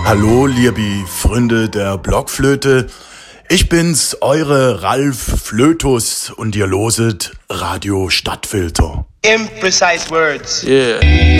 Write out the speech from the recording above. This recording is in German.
Hallo, liebe Freunde der Blockflöte. Ich bin's, eure Ralf Flötus und ihr loset Radio Stadtfilter. Imprecise words. Yeah.